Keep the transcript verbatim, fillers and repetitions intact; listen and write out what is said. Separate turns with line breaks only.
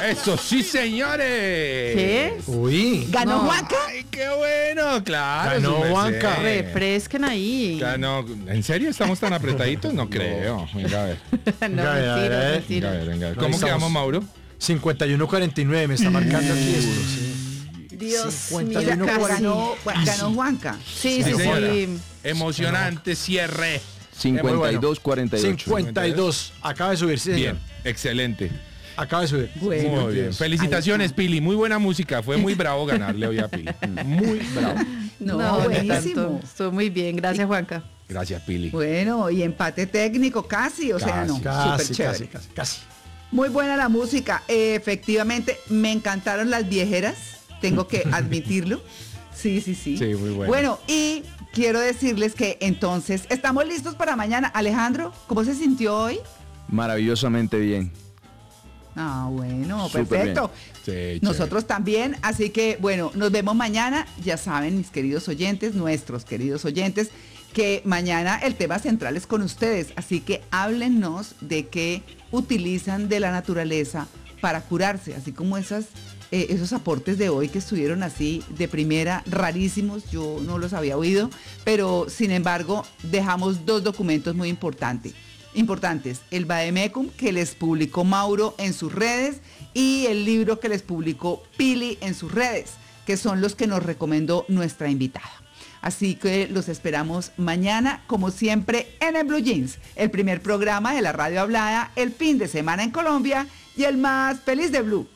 Eso sí, señores.
¿Qué?
Uy.
¿Ganó
No.
Juanca?
Ay, qué bueno, claro.
Ganó
su merced.
Juanca.
Refresquen ahí.
Ganó. ¿En serio estamos tan apretaditos? No creo. Venga a ver.
No,
Venga, a ver, a
mentira,
ver.
Venga a
mentira.
ver, venga a ver.
No,
¿Cómo
estamos-
quedamos, Mauro?
cincuenta y uno cuarenta y nueve, me está marcando aquí esto. Sí.
Dios
cincuenta y
mío,
uno,
casi.
Ganó, ganó Juanca.
Sí,
Sí,
sí,
señora.
sí.
Emocionante cierre.
cincuenta y dos cuarenta y ocho.
cincuenta y dos. Acaba de subir, sí, señor.
Bien, excelente.
Acaba de subir.
Bueno,
Muy bien.
Dios.
Felicitaciones, Pili. Muy buena música. Fue muy bravo ganarle hoy a Pili. Muy bravo.
No,
no
buenísimo.
tanto. Estuvo muy bien. Gracias, Juanca.
Gracias, Pili.
Bueno, y empate técnico casi, o sea,
Casi.
no, súper
Casi,
chévere.
casi, casi, casi.
Muy buena la música. Eh, efectivamente, me encantaron las viejeras, tengo que admitirlo. Sí, sí, sí.
Sí, muy buena.
Bueno, y quiero decirles que entonces estamos listos para mañana. Alejandro, ¿cómo se sintió hoy?
Maravillosamente bien.
Ah, bueno,
Súper
perfecto.
Sí, chévere.
Nosotros también, así que bueno, nos vemos mañana. Ya saben, mis queridos oyentes, nuestros queridos oyentes, que mañana el tema central es con ustedes. Así que háblennos de qué utilizan de la naturaleza para curarse, así como esas, eh, esos aportes de hoy que estuvieron así de primera, rarísimos. Yo no los había oído, pero sin embargo dejamos dos documentos muy importantes. Importantes, el Vademecum que les publicó Mauro en sus redes y el libro que les publicó Pili en sus redes, que son los que nos recomendó nuestra invitada. Así que los esperamos mañana, como siempre, en el Blue Jeans, el primer programa de la radio hablada, el fin de semana en Colombia y el más feliz de Blue.